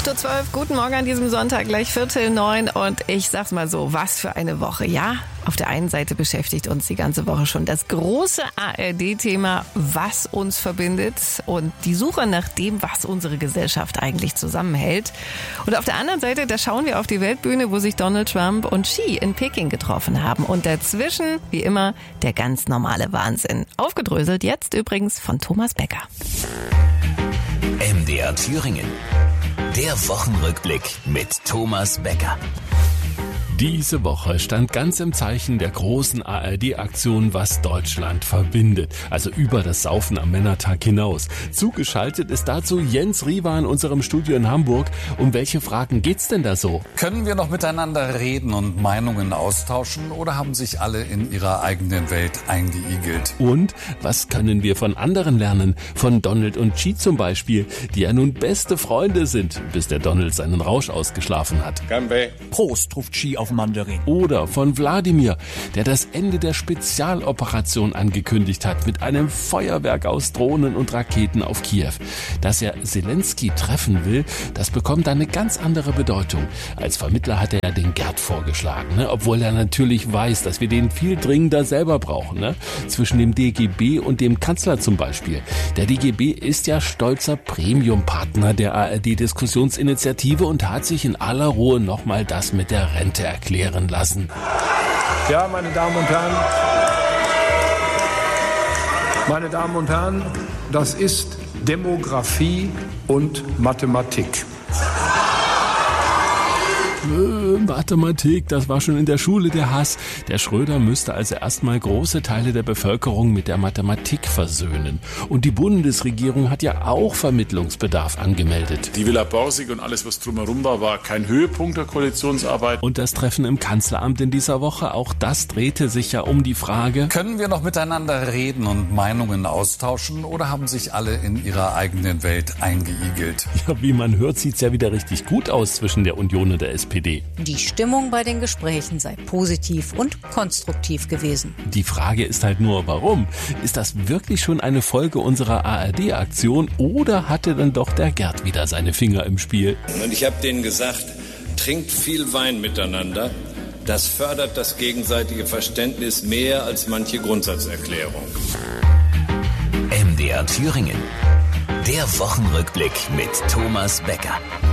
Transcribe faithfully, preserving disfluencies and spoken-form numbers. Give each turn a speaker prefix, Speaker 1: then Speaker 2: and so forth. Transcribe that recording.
Speaker 1: acht Uhr zwölf, guten Morgen an diesem Sonntag, gleich Viertel neun und ich sag's mal so, was für eine Woche, ja? Auf der einen Seite beschäftigt uns die ganze Woche schon das große A R D-Thema, was uns verbindet und die Suche nach dem, was unsere Gesellschaft eigentlich zusammenhält. Und auf der anderen Seite, da schauen wir auf die Weltbühne, wo sich Donald Trump und Xi in Peking getroffen haben. Und dazwischen, wie immer, der ganz normale Wahnsinn. Aufgedröselt jetzt übrigens von Thomas Becker.
Speaker 2: M D R Thüringen. Der Wochenrückblick mit Thomas Becker.
Speaker 3: Diese Woche stand ganz im Zeichen der großen A R D-Aktion, was Deutschland verbindet. Also über das Saufen am Männertag hinaus. Zugeschaltet ist dazu Jens Riewer in unserem Studio in Hamburg. Um welche Fragen geht's denn da so?
Speaker 4: Können wir noch miteinander reden und Meinungen austauschen oder haben sich alle in ihrer eigenen Welt eingeigelt?
Speaker 3: Und was können wir von anderen lernen? Von Donald und Xi zum Beispiel, die ja nun beste Freunde sind, bis der Donald seinen Rausch ausgeschlafen hat.
Speaker 5: Ganbei.
Speaker 6: Prost, ruft Xi auf Mandarin.
Speaker 3: Oder von Wladimir, der das Ende der Spezialoperation angekündigt hat mit einem Feuerwerk aus Drohnen und Raketen auf Kiew. Dass er Zelensky treffen will, das bekommt eine ganz andere Bedeutung. Als Vermittler hat er ja den Gerd vorgeschlagen, ne? Obwohl er natürlich weiß, dass wir den viel dringender selber brauchen. Ne? Zwischen dem D G B und dem Kanzler zum Beispiel. Der D G B ist ja stolzer Premium-Partner der A R D-Diskussionsinitiative und hat sich in aller Ruhe nochmal das mit der Rente erklären lassen.
Speaker 5: Ja, meine Damen und Herren, meine Damen und Herren, das ist Demografie und Mathematik.
Speaker 3: Äh, Mathematik, das war schon in der Schule der Hass. Der Schröder müsste also erstmal große Teile der Bevölkerung mit der Mathematik versöhnen. Und die Bundesregierung hat ja auch Vermittlungsbedarf angemeldet.
Speaker 7: Die Villa Borsig und alles, was drumherum war, war kein Höhepunkt der Koalitionsarbeit.
Speaker 3: Und das Treffen im Kanzleramt in dieser Woche, auch das drehte sich ja um die Frage:
Speaker 4: Können wir noch miteinander reden und Meinungen austauschen oder haben sich alle in ihrer eigenen Welt eingeigelt?
Speaker 3: Ja, wie man hört, sieht's ja wieder richtig gut aus zwischen der Union und der S P D.
Speaker 8: Die Stimmung bei den Gesprächen sei positiv und konstruktiv gewesen.
Speaker 3: Die Frage ist halt nur, warum? Ist das wirklich schon eine Folge unserer A R D-Aktion oder hatte dann doch der Gerd wieder seine Finger im Spiel?
Speaker 9: Und ich habe denen gesagt, trinkt viel Wein miteinander. Das fördert das gegenseitige Verständnis mehr als manche Grundsatzerklärung.
Speaker 2: M D R Thüringen. Der Wochenrückblick mit Thomas Becker.